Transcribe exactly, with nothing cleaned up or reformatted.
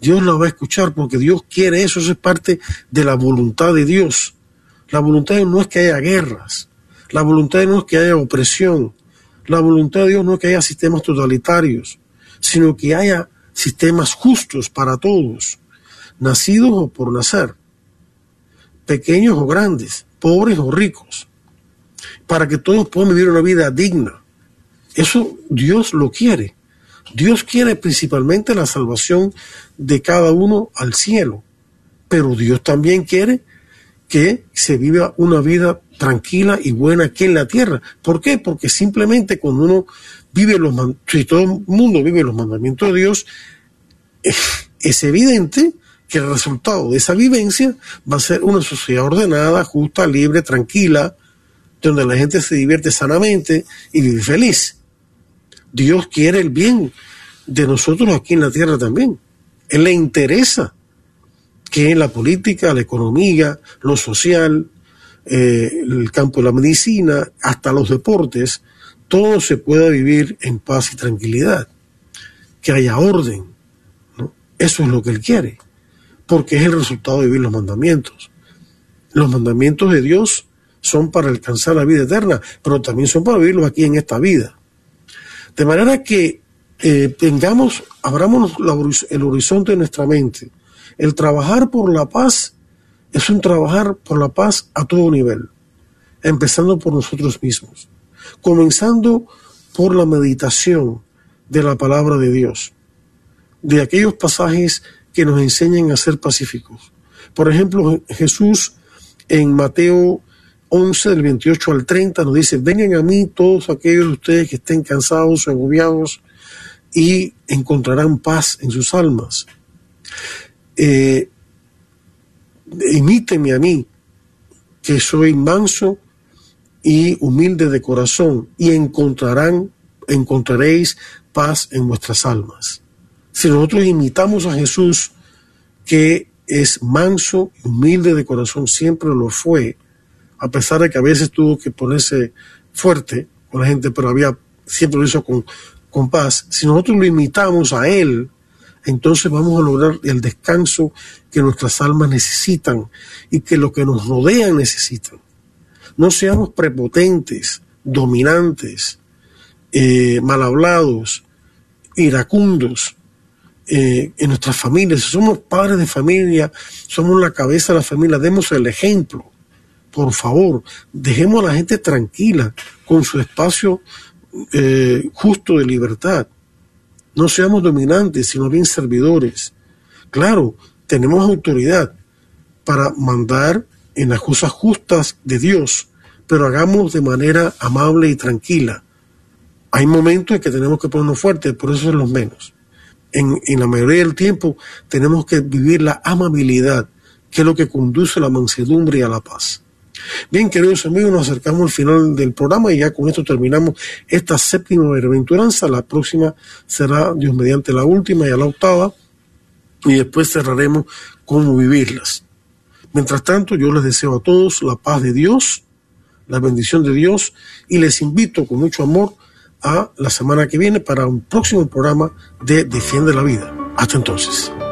Dios la va a escuchar porque Dios quiere eso, eso es parte de la voluntad de Dios. La voluntad de Dios no es que haya guerras, la voluntad de Dios no es que haya opresión, la voluntad de Dios no es que haya sistemas totalitarios, sino que haya sistemas justos para todos, nacidos o por nacer, pequeños o grandes, pobres o ricos, para que todos puedan vivir una vida digna. Eso Dios lo quiere. Dios quiere principalmente la salvación de cada uno al cielo, pero Dios también quiere que se viva una vida tranquila y buena aquí en la tierra. ¿Por qué? Porque simplemente cuando uno vive los mandamientos, si todo el mundo vive los mandamientos de Dios, es evidente que el resultado de esa vivencia va a ser una sociedad ordenada, justa, libre, tranquila, donde la gente se divierte sanamente y vive feliz. Dios quiere el bien de nosotros aquí en la tierra también. Él le interesa que en la política, la economía, lo social, eh, el campo de la medicina, hasta los deportes, todo se pueda vivir en paz y tranquilidad, que haya orden, ¿no? Eso es lo que Él quiere, porque es el resultado de vivir los mandamientos. Los mandamientos de Dios son para alcanzar la vida eterna, pero también son para vivirlos aquí en esta vida. De manera que eh, tengamos, abramos la, el horizonte de nuestra mente. El trabajar por la paz es un trabajar por la paz a todo nivel, empezando por nosotros mismos, comenzando por la meditación de la palabra de Dios, de aquellos pasajes que nos enseñan a ser pacíficos. Por ejemplo, Jesús en Mateo once, del veintiocho al treinta, nos dice: vengan a mí todos aquellos de ustedes que estén cansados o agobiados y encontrarán paz en sus almas. Eh, imítenme a mí, que soy manso y humilde de corazón, y encontrarán, encontraréis paz en vuestras almas. Si nosotros imitamos a Jesús, que es manso y humilde de corazón, siempre lo fue, a pesar de que a veces tuvo que ponerse fuerte con la gente, pero había, siempre lo hizo con, con paz. Si nosotros lo imitamos a Él, entonces vamos a lograr el descanso que nuestras almas necesitan y que lo que nos rodean necesitan. No seamos prepotentes, dominantes, eh, mal hablados, iracundos eh, en nuestras familias. Si somos padres de familia, somos la cabeza de la familia, demos el ejemplo. Por favor, dejemos a la gente tranquila con su espacio eh, justo de libertad. No seamos dominantes, sino bien servidores. Claro, tenemos autoridad para mandar en las cosas justas de Dios, pero hagamos de manera amable y tranquila. Hay momentos en que tenemos que ponernos fuertes, por eso son los menos. En, en la mayoría del tiempo tenemos que vivir la amabilidad, que es lo que conduce a la mansedumbre y a la paz. Bien, queridos amigos, nos acercamos al final del programa y ya con esto terminamos esta séptima bienaventuranza. La próxima será, Dios mediante, la última y a la octava, y después cerraremos cómo vivirlas. Mientras tanto, yo les deseo a todos la paz de Dios, la bendición de Dios, y les invito con mucho amor a la semana que viene para un próximo programa de Defiende la Vida. Hasta entonces.